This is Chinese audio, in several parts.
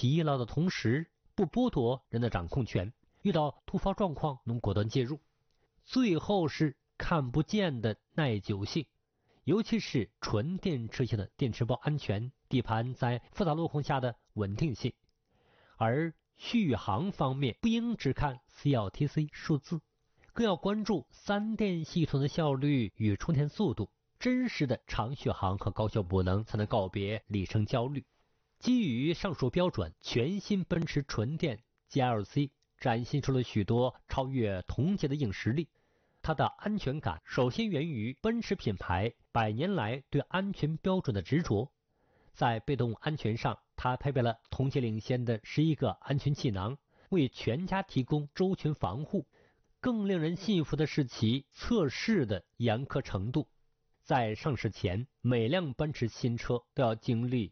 疲劳的同时不剥夺人的掌控权，遇到突发状况能果断介入。最后是看不见的耐久性，尤其是纯电车型的电池包安全，底盘在复杂路况下的稳定性。而续航方面，不应只看 CLTC 数字，更要关注三电系统的效率与充电速度，真实的长续航和高效补能才能告别里程焦虑。基于上述标准，全新奔驰纯电 GLC 展现出了许多超越同级的硬实力。它的安全感首先源于奔驰品牌100年来对安全标准的执着。在被动安全上，它配备了同级领先的11个安全气囊，为全家提供周全防护。更令人信服的是其测试的严苛程度。在上市前，每辆奔驰新车都要经历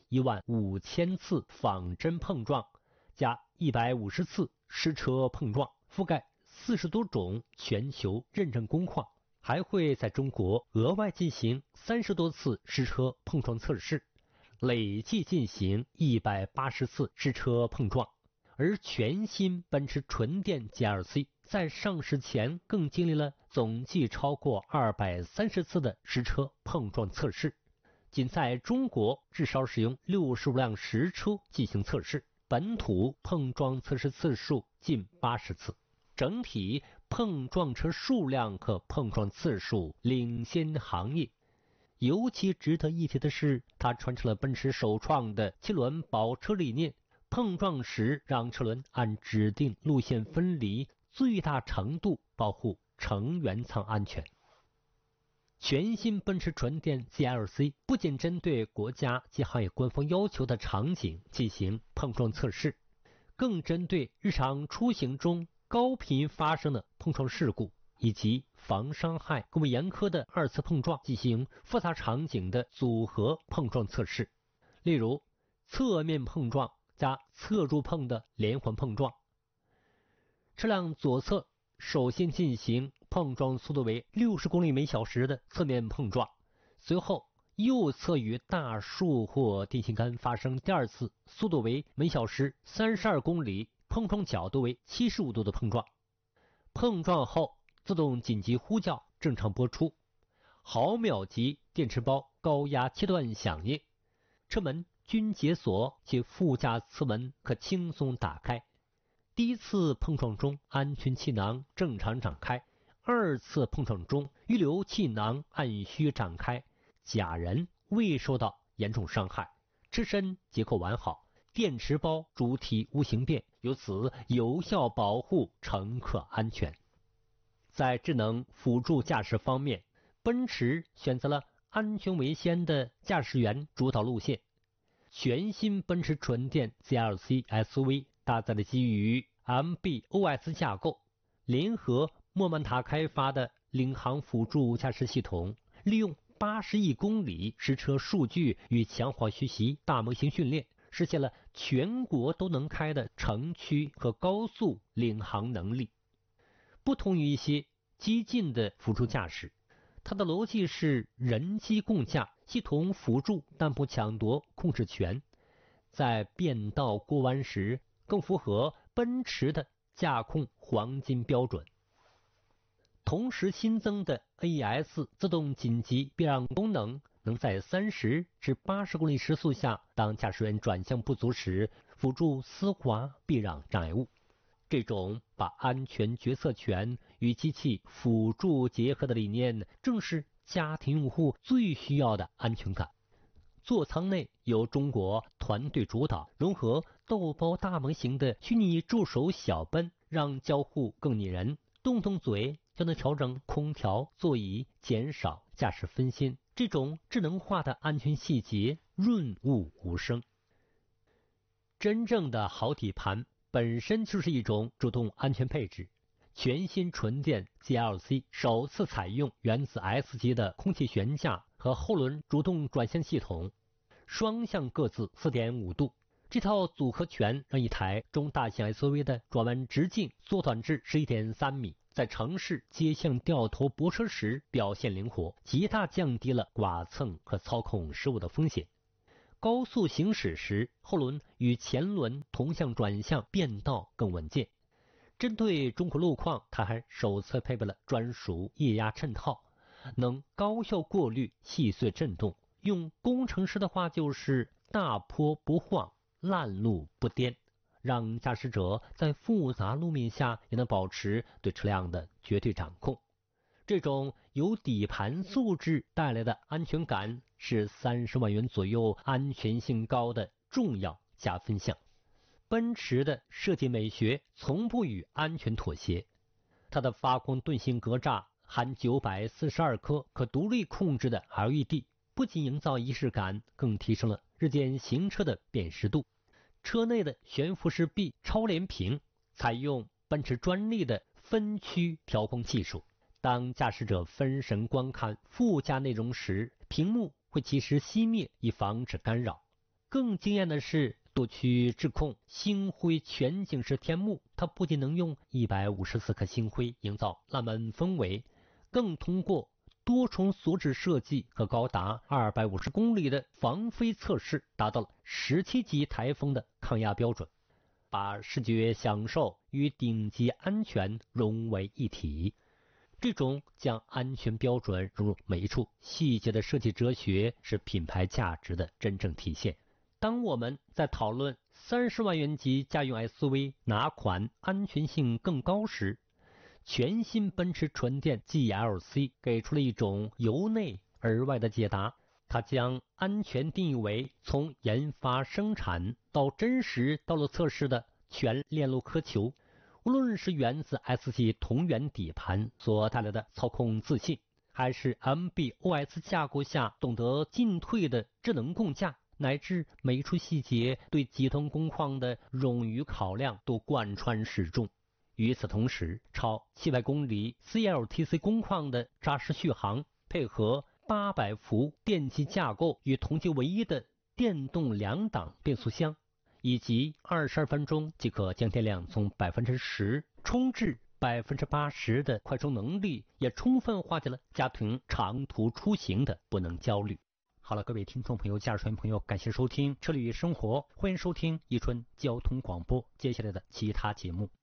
15000次仿真碰撞，加150次实车碰撞，覆盖40多种全球认证工况，还会在中国额外进行30多次实车碰撞测试，累计进行180次实车碰撞。而全新奔驰纯电 GLC 在上市前更经历了总计超过230次的实车碰撞测试，仅在中国至少使用65辆实车进行测试，本土碰撞测试次数近80次，整体碰撞车数量和碰撞次数领先行业。尤其值得一提的是，它传承了奔驰首创的7轮保车理念，碰撞时让车轮按指定路线分离，最大程度保护成员舱安全。全新奔驰纯电 GLC 不仅针对国家及行业官方要求的场景进行碰撞测试，更针对日常出行中高频发生的碰撞事故以及防伤害更为严苛的二次碰撞进行复杂场景的组合碰撞测试。例如侧面碰撞加侧柱碰的连环碰撞，车辆左侧首先进行碰撞速度为60公里每小时的侧面碰撞，随后右侧与大树或电线杆发生第二次速度为每小时32公里，碰撞角度为75度的碰撞。碰撞后自动紧急呼叫正常播出，毫秒级电池包高压切断响应，车门均解锁且副驾侧门可轻松打开。第一次碰撞中安全气囊正常展开，二次碰撞中预留气囊按需展开，假人未受到严重伤害，车身结构完好，电池包主体无形变，由此有效保护乘客安全。在智能辅助驾驶方面，奔驰选择了安全为先的驾驶员主导路线。全新奔驰纯电 GLC SUV 搭载了基于 MB.OS 架构，联合莫曼塔开发的领航辅助驾驶系统，利用80亿公里实车数据与强化学习大模型训练，实现了全国都能开的城区和高速领航能力。不同于一些激进的辅助驾驶，它的逻辑是人机共驾，系统辅助但不抢夺控制权，在变道过弯时更符合奔驰的驾控黄金标准。同时新增的 AES 自动紧急避让功能，能在30至80公里时速下，当驾驶员转向不足时，辅助丝滑避让障碍物。这种把安全决策权与机器辅助结合的理念，正是家庭用户最需要的安全感。座舱内由中国团队主导，融合豆包大模型的虚拟助手小奔，让交互更拟人，动动嘴就能调整空调、座椅，减少驾驶分心。这种智能化的安全细节润物无声。真正的好底盘本身就是一种主动安全配置。全新纯电 GLC 首次采用原子 S 级的空气悬架和后轮主动转向系统，双向各自 4.5 度。这套组合拳让一台中大型 SUV 的转弯直径缩短至 11.3 米，在城市接向掉头泊车时表现灵活，极大降低了剐蹭和操控失误的风险。 高速行驶时，后轮与前轮同向转向，变道更稳健。针对中国路况，它还首次配备了专属液压衬套，能高效过滤细碎震动。用工程师的话就是大坡不晃，烂路不颠，让驾驶者在复杂路面下也能保持对车辆的绝对掌控。这种由底盘素质带来的安全感是30万元左右安全性高的重要加分项。奔驰的设计美学从不与安全妥协，它的发光钝性格栅含942颗可独立控制的 LED， 不仅营造仪式感，更提升了日间行车的辨识度。车内的悬浮式壁超连屏采用奔驰专利的分区调光技术，当驾驶者分神观看副驾内容时，屏幕会及时熄灭，以防止干扰。更惊艳的是多区智控星辉全景式天幕，它不仅能用154颗星辉营造浪漫氛围，更通过多重锁止设计和高达250公里的防飞测试，达到了17级台风的抗压标准，把视觉享受与顶级安全融为一体。这种将安全标准融入每一处细节的设计哲学，是品牌价值的真正体现。当我们在讨论30万元级家用 SUV 哪款安全性更高时，全新奔驰纯电 GLC 给出了一种由内而外的解答。它将安全定义为从研发生产到真实道路测试的全链路苛求。无论是源自 S 系同源底盘所带来的操控自信，还是 MB.OS 架构下懂得进退的智能共驾，乃至每一处细节对集团工况的冗余考量都贯穿始终。与此同时，超700公里 CLTC 工况的扎实续航，配合800伏电机架构与同级唯一的电动2档变速箱，以及22分钟即可将电量从 10% 充至 80% 的快充能力，也充分化解了家庭长途出行的不能焦虑。好了，各位听众朋友、驾驶员朋友，感谢收听车里与生活，欢迎收听宜春交通广播接下来的其他节目。